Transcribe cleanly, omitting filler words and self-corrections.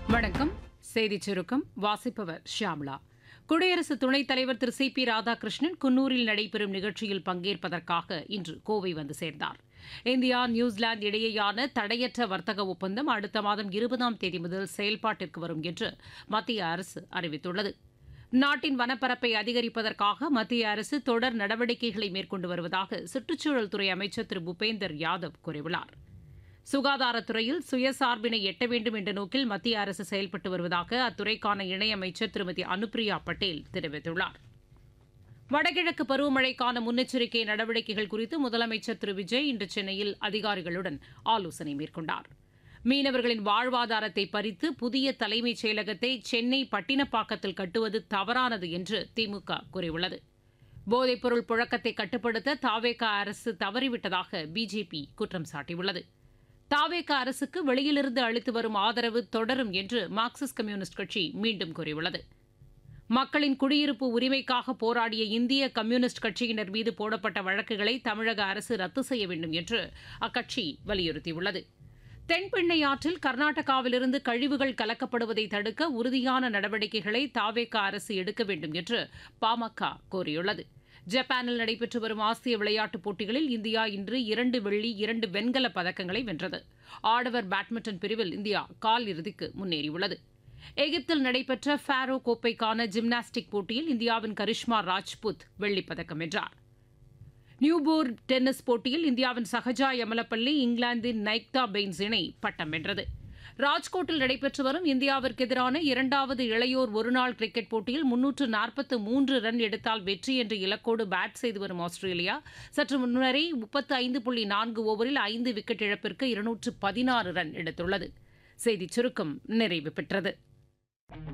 வணக்கம். செய்திச் சுருக்கம் வாசிப்பவர் ஷியாம்லா. குடியரசு துணைத் தலைவர் திரு சி ராதாகிருஷ்ணன் குன்னூரில் நடைபெறும் நிகழ்ச்சியில் பங்கேற்பதற்காக இன்று கோவை வந்து சேர்ந்தார். இந்தியா நியூசிலாந்து இடையேயான தடையற்ற வர்த்தக ஒப்பந்தம் அடுத்த மாதம் 20ஆம் தேதி முதல் செயல்பாட்டிற்கு வரும் என்று மத்திய அரசு அறிவித்துள்ளது. நாட்டின் வனப்பரப்பை அதிகரிப்பதற்காக மத்திய அரசு தொடர் நடவடிக்கைகளை மேற்கொண்டு வருவதாக சுற்றுச்சூழல் துறை அமைச்சர் திரு பூபேந்தர் யாதவ் கூறியுள்ளார். சுகாதாரத்துறையில் சுயசார்பினை எட்ட வேண்டும் என்ற நோக்கில் மத்திய அரசு செயல்பட்டு வருவதாக அத்துறைக்கான இணையமைச்சர் திருமதி அனுப்பிரியா பட்டேல் தெரிவித்துள்ளார். வடகிழக்கு பருவமழைக்கான முன்னெச்சரிக்கை நடவடிக்கைகள் குறித்து முதலமைச்சர் திரு விஜய் இன்று சென்னையில் அதிகாரிகளுடன் ஆலோசனை மேற்கொண்டார். மீனவர்களின் வாழ்வாதாரத்தை பறித்து புதிய தலைமைச் செயலகத்தை சென்னை பட்டினப்பாக்கத்தில் கட்டுவது தவறானது என்று திமுக கூறியுள்ளது. போதைப்பொருள் புழக்கத்தை கட்டுப்படுத்த தாவேக அரசு தவறிவிட்டதாக பிஜேபி குற்றம் சாட்டியுள்ளது. தாவேக அரசுக்கு வெளியிலிருந்து அளித்து வரும் ஆதரவு தொடரும் என்று மார்க்சிஸ்ட் கம்யூனிஸ்ட் கட்சி மீண்டும் கூறியுள்ளது. மக்களின் குடியிருப்பு உரிமைக்காக போராடிய இந்திய கம்யூனிஸ்ட் கட்சியினர் மீது போடப்பட்ட வழக்குகளை தமிழக அரசு ரத்து செய்ய வேண்டும் என்று அக்கட்சி வலியுறுத்தியுள்ளது. தென்பெண்ணை ஆற்றில் கர்நாடகாவிலிருந்து கழிவுகள் கலக்கப்படுவதை தடுக்க உறுதியான நடவடிக்கைகளை தாவேக அரசு எடுக்க வேண்டும் என்று பாமக கோரியுள்ளது. ஜப்பானில் நடைபெற்று வரும் ஆசிய விளையாட்டுப் போட்டிகளில் இந்தியா இன்று 2 வெள்ளி 2 வெண்கலப் பதக்கங்களை வென்றது. ஆடவர் பேட்மிண்டன் பிரிவில் இந்தியா கால் இறுதிக்கு முன்னேறியுள்ளது. எகிப்தில் நடைபெற்ற ஃபாரோ கோப்பைக்கான ஜிம்னாஸ்டிக் போட்டியில் இந்தியாவின் கரிஷ்மா ராஜ்புத் வெள்ளிப்பதக்கம் வென்றார். நியூபோர் டென்னிஸ் போட்டியில் இந்தியாவின் சஹஜா யமலப்பள்ளி இங்கிலாந்தின் நைக்தா பெயின்ஸ் இணை பட்டம் வென்றது. ராஜ்கோட்டில் நடைபெற்று வரும் இந்தியாவிற்கு எதிரான 2வது இளையோர் ஒருநாள் கிரிக்கெட் போட்டியில் 343 ரன் எடுத்தால் வெற்றி என்ற இலக்கோடு பேட் செய்து வரும் ஆஸ்திரேலியா சற்று முன்னரே 35.4 ஓவரில் 5 விக்கெட் இழப்பிற்கு 216 ரன் எடுத்துள்ளது. செய்திச் சுருக்கம் நிறைவு பெற்றது.